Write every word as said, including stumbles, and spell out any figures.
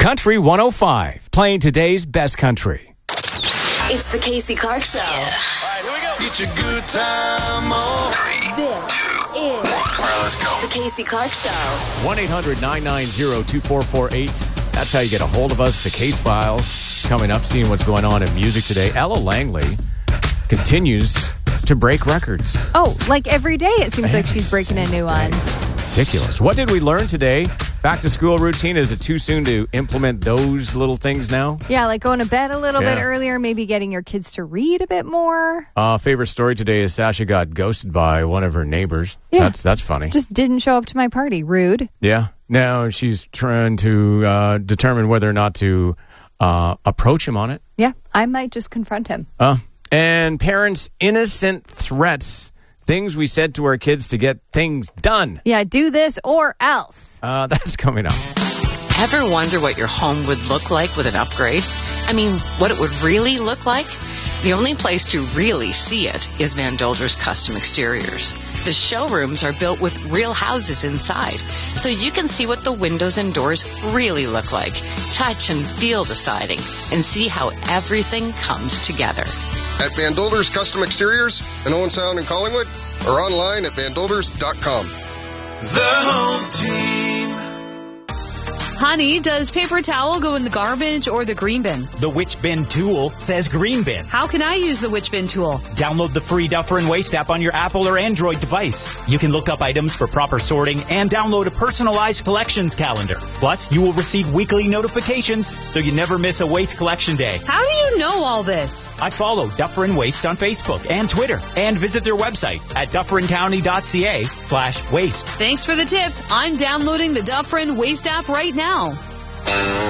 Country one oh five, playing today's best country. It's the Casey Clark Show. All right, here we go. Get your good time on. This is All right, let's go. the Casey Clark Show. one eight hundred nine nine zero two four four eight. That's how you get a hold of us. The Case Files coming up, seeing what's going on in music today. Ella Langley continues to break records. Oh, like every day it seems like she's breaking a new one. Ridiculous. What did we learn today? Back to school routine. Is it too soon to implement those little things now? Yeah, like going to bed a little Yeah. bit earlier, maybe getting your kids to read a bit more. Uh, favorite story today is Sasha got ghosted by one of her neighbors. Yeah. That's that's funny. Just didn't show up to my party. Rude. Yeah. Now she's trying to uh, determine whether or not to uh, approach him on it. Yeah, I might just confront him. Uh, and parents' innocent threats. Things we said to our kids to get things done. Yeah, do this or else. Uh, that's coming up. Ever wonder what your home would look like with an upgrade? I mean, what it would really look like? The only place to really see it is Van Dolder's Custom Exteriors. The showrooms are built with real houses inside, so you can see what the windows and doors really look like, touch and feel the siding, and see how everything comes together. At Van Dolder's Custom Exteriors in Owen Sound and Collingwood, or online at van dolders dot com. The home team. Honey, does paper towel go in the garbage or the green bin? The Which Bin tool says green bin. How can I use the Which Bin tool? Download the free Duffer and Waste app on your Apple or Android device. You can look up items for proper sorting and download a personalized collections calendar. Plus, you will receive weekly notifications so you never miss a waste collection day. How do you know all this? I follow Duffer and Waste on Facebook and Twitter and visit their website at dufferincounty.ca slash waste. Thanks for the tip. I'm downloading the Duffer and Waste app right now.